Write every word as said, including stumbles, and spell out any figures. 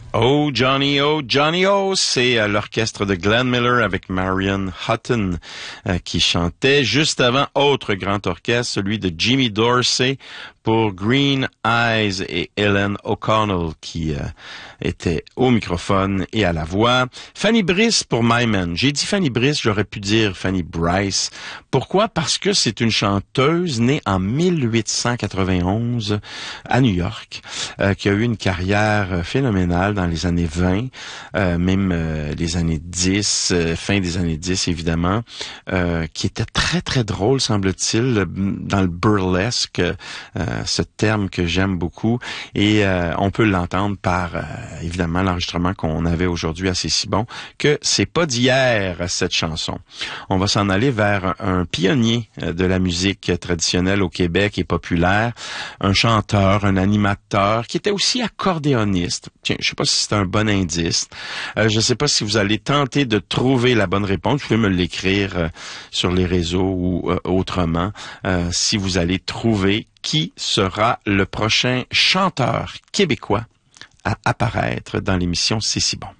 Oh Johnny, oh Johnny, oh, c'est euh, l'orchestre de Glenn Miller avec Marion Hutton euh, qui chantait. Juste avant, autre grand orchestre, celui de Jimmy Dorsey pour Green Eyes et Ellen O'Connell qui euh, était au microphone et à la voix. Fanny Brice pour My Man. J'ai dit Fanny Brice, j'aurais pu dire Fanny Brice. Pourquoi? Parce que c'est une chanteuse née en mille huit cent quatre-vingt-onze à New York, euh, qui a eu une carrière phénoménale dans les années vingt, euh, même euh, les années dix, euh, fin des années dix évidemment, euh, qui était très très drôle semble-t-il dans le burlesque, euh, ce terme que j'aime beaucoup, et euh, on peut l'entendre par euh, évidemment l'enregistrement qu'on avait aujourd'hui à C'est si bon que c'est pas d'hier cette chanson. On va s'en aller vers un, un pionnier de la musique traditionnelle au Québec et populaire, un chanteur, un animateur qui était aussi accordéoniste. Tiens, je sais pas si c'est un bon indice. Euh, je sais pas si vous allez tenter de trouver la bonne réponse. Vous pouvez me l'écrire euh, sur les réseaux ou euh, autrement. Euh, si vous allez trouver qui sera le prochain chanteur québécois à apparaître dans l'émission C'est si bon.